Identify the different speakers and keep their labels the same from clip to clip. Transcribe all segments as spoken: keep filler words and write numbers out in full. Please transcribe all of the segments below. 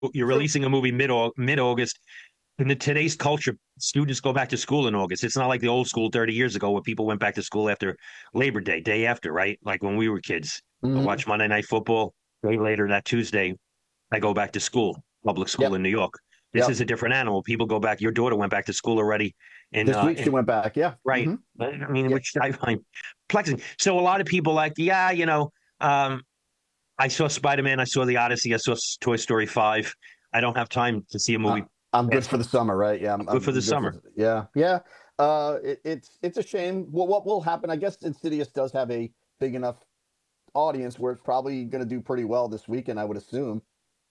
Speaker 1: you're
Speaker 2: True.
Speaker 1: releasing a movie mid mid August. In the today's culture, students go back to school in August. It's not like the old school thirty years ago where people went back to school after Labor Day, day after, right? Like when we were kids. I
Speaker 2: Hmm.
Speaker 1: watch Monday Night Football. Day later that Tuesday, I go back to school, public school
Speaker 2: Yep.
Speaker 1: in New York. This
Speaker 2: Yep.
Speaker 1: is a different animal. People go back. Your daughter went back to school already in
Speaker 2: This
Speaker 1: uh
Speaker 2: week she
Speaker 1: in
Speaker 2: went back. Yeah.
Speaker 1: right.
Speaker 2: Hmm.
Speaker 1: I mean,
Speaker 2: Yep.
Speaker 1: which I find perplexing. So a lot of people like, yeah, you know, um, I saw Spider Man, I saw The Odyssey, I saw Toy Story five. I don't have time to see a
Speaker 2: Uh,
Speaker 1: movie.
Speaker 2: I'm good
Speaker 1: Yes,
Speaker 2: for the summer, right? Yeah. I'm,
Speaker 1: good
Speaker 2: I'm,
Speaker 1: for the
Speaker 2: I'm good for
Speaker 1: summer.
Speaker 2: the, yeah. Yeah. Uh, it, it's, it's a shame. Well, what will happen? I guess Insidious does have a big enough audience where it's probably going to do pretty well this weekend, I would assume.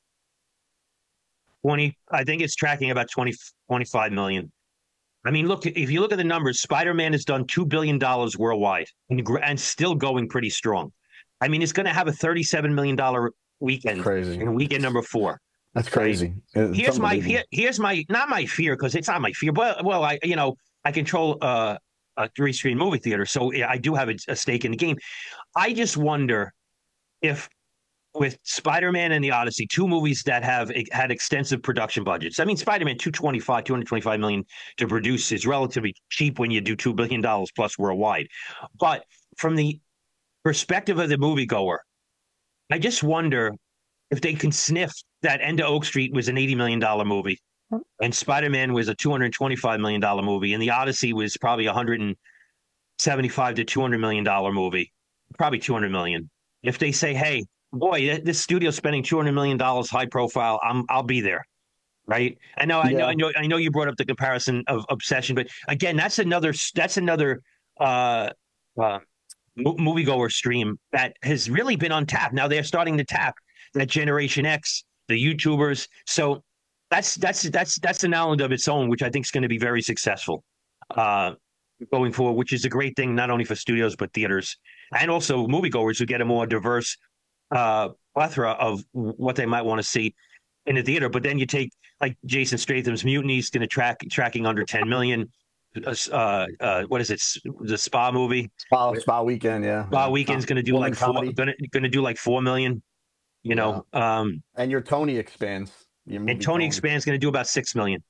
Speaker 1: twenty, I think it's tracking about twenty twenty five million. I mean, look, if you look at the numbers, Spider Man has done two billion dollars worldwide and, and still going pretty strong. I mean, it's going to have a $37 million dollars
Speaker 2: It's
Speaker 1: weekend
Speaker 2: crazy.
Speaker 1: in weekend
Speaker 2: It's,
Speaker 1: number four,
Speaker 2: that's
Speaker 1: right?
Speaker 2: crazy. It's
Speaker 1: Here's my
Speaker 2: unbelievable.
Speaker 1: here, here's my not my fear because it's not my fear. But well, I you know I control uh, a three screen movie theater, so yeah, I do have a, a stake in the game. I just wonder if with Spider-Man and the Odyssey, two movies that have had extensive production budgets. I mean, Spider-Man two twenty-five, two twenty-five million to produce is relatively cheap when you do two billion dollars plus worldwide. But from the perspective of the moviegoer, I just wonder if they can sniff that End of Oak Street was an eighty million dollars movie and Spider-Man was a two hundred twenty-five million dollars movie and the Odyssey was probably a one hundred seventy-five to two hundred million dollars movie, probably two hundred million. If they say, "Hey, boy, this studio's spending two hundred million dollars high profile, I'm I'll be there." Right? I know, I know, I
Speaker 2: Yeah.
Speaker 1: know, I know. You brought up the comparison of Obsession, but again, that's another that's another uh, uh, moviegoer stream that has really been untapped. Now they're starting to tap that Generation X, the YouTubers. So that's that's that's that's an island of its own, which I think is going to be very successful. Uh, Going forward, which is a great thing not only for studios but theaters and also moviegoers who get a more diverse uh, plethora of what they might want to see in the theater. But then you take like Jason Statham's Mutiny is going to track tracking under ten million. Uh, uh, what is it? The Spa movie.
Speaker 2: Spa, spa weekend. Yeah.
Speaker 1: Spa
Speaker 2: Yeah.
Speaker 1: Weekend's
Speaker 2: Com-
Speaker 1: going to do
Speaker 2: woman
Speaker 1: like four.
Speaker 2: comedy.
Speaker 1: Going to going to do like four million. You
Speaker 2: Yeah.
Speaker 1: know, um,
Speaker 2: And your Tony expands. Your
Speaker 1: and
Speaker 2: movie
Speaker 1: Tony
Speaker 2: Tony.
Speaker 1: Expand's going to do about six million.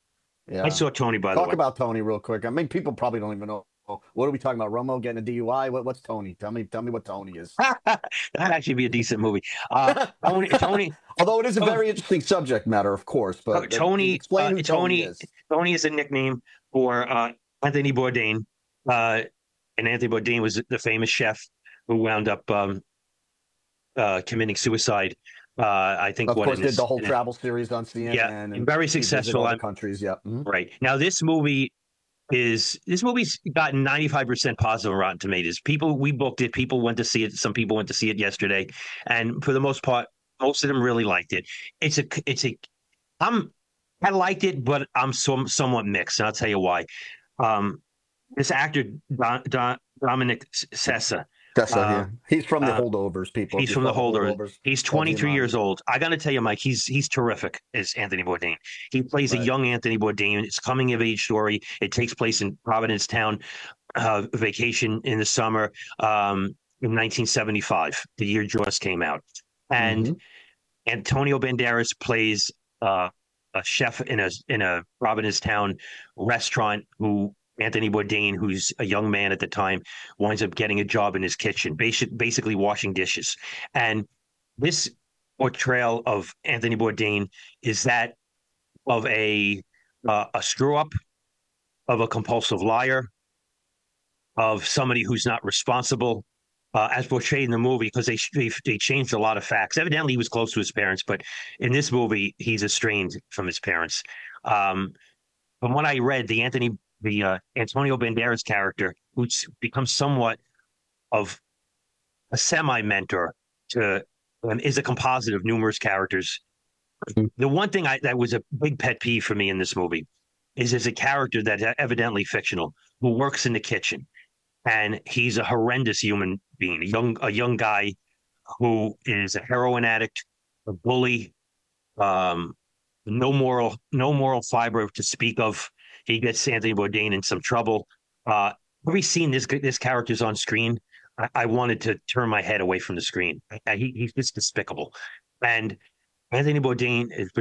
Speaker 1: I
Speaker 2: Yeah.
Speaker 1: saw Tony, by the
Speaker 2: Talk
Speaker 1: way.
Speaker 2: about Tony real quick. I mean, people probably don't even know. What are we talking about? Romo getting a D U I? What, what's Tony? Tell me, tell me what Tony is.
Speaker 1: That'd actually be a decent movie. Uh, Tony, Tony,
Speaker 2: Although it is a
Speaker 1: oh,
Speaker 2: very interesting subject matter, of course,
Speaker 1: oh,
Speaker 2: but uh,
Speaker 1: Tony,
Speaker 2: explain
Speaker 1: uh,
Speaker 2: who Tony
Speaker 1: Tony,
Speaker 2: is.
Speaker 1: Tony is a nickname for uh, Anthony Bourdain. Uh, and Anthony Bourdain was the famous chef who wound up um, uh, committing suicide. Uh, I think
Speaker 2: Of
Speaker 1: what
Speaker 2: course,
Speaker 1: in
Speaker 2: did the
Speaker 1: his,
Speaker 2: whole
Speaker 1: in his
Speaker 2: travel series on
Speaker 1: yeah,
Speaker 2: C N N, and
Speaker 1: very
Speaker 2: he visited
Speaker 1: successful.
Speaker 2: all the
Speaker 1: I'm
Speaker 2: countries. Yeah. Mhm.
Speaker 1: right now. This movie is this movie's gotten ninety-five percent positive on Rotten Tomatoes. People we booked it. People went to see it. Some people went to see it yesterday, and for the most part, most of them really liked it. It's a it's a I'm I liked it, but I'm some somewhat mixed, and I'll tell you why. Um, this actor Don, Don, Dominic Sessa.
Speaker 2: Tessa
Speaker 1: Uh,
Speaker 2: here. He's from the
Speaker 1: uh,
Speaker 2: holdovers, people. If
Speaker 1: He's
Speaker 2: you
Speaker 1: from the
Speaker 2: saw the
Speaker 1: Holder.
Speaker 2: holdovers,
Speaker 1: He's
Speaker 2: Paul
Speaker 1: twenty-three
Speaker 2: Giamatti.
Speaker 1: years old. I got to tell you, Mike, he's he's terrific as Anthony Bourdain. He plays a
Speaker 2: Right.
Speaker 1: young Anthony Bourdain. It's a coming of age story. It takes place in Providence Town, uh, vacation in the summer um, in nineteen seventy-five, the year Jaws came out. And
Speaker 2: Mm-hmm.
Speaker 1: Antonio Banderas plays uh, a chef in a in a Providence Town restaurant who Anthony Bourdain, who's a young man at the time, winds up getting a job in his kitchen, basic, basically washing dishes. And this portrayal of Anthony Bourdain is that of a uh, a screw up, of a compulsive liar, of somebody who's not responsible, uh, as portrayed in the movie, because they, they they changed a lot of facts. Evidently, he was close to his parents, but in this movie, he's estranged from his parents. Um, from what I read, the Anthony the uh, Antonio Banderas character, who's become somewhat of a semi mentor to, um, is a composite of numerous characters. The one thing I, that was a big pet peeve for me in this movie is there's a character that evidently fictional who works in the kitchen, and he's a horrendous human being, a young a young guy who is a heroin addict, a bully, um, no moral no moral fiber to speak of. He gets Anthony Bourdain in some trouble. Uh, every scene this this character's on screen, I, I wanted to turn my head away from the screen. I, he, he's just despicable, and Anthony Bourdain is